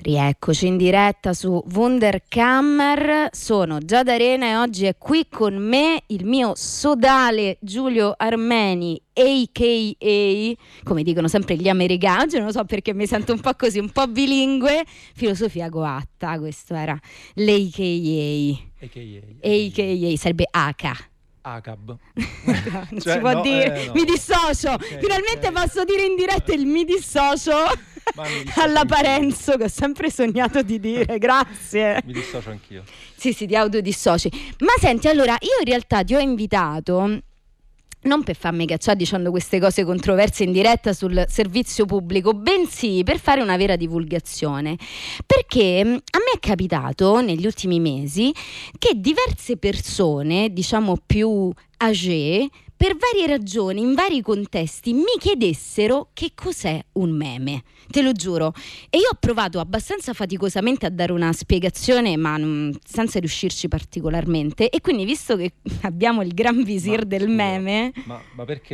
Rieccoci in diretta su Wunderkammer, sono Giada Arena e oggi è qui con me il mio sodale Giulio Armeni, a.k.a. come dicono sempre gli americani, non lo so perché mi sento un po' così, un po' bilingue, filosofia coatta, questo era l'AKA. AKA sarebbe AK. ACAB. Non si può dire, no. Mi dissocio, finalmente posso dire in diretta il mi dissocio alla Parenzo che ho sempre sognato di dire, grazie. Mi dissocio anch'io. Sì, ti autodissoci. Ma senti, allora, io in realtà ti ho invitato non per farmi cacciare dicendo queste cose controverse in diretta sul servizio pubblico, bensì per fare una vera divulgazione, perché a me è capitato negli ultimi mesi che diverse persone, diciamo più âgée, per varie ragioni, in vari contesti, mi chiedessero che cos'è un meme, te lo giuro. E io ho provato abbastanza faticosamente a dare una spiegazione, ma senza riuscirci particolarmente. E quindi, visto che abbiamo il gran visir del meme... Ma perché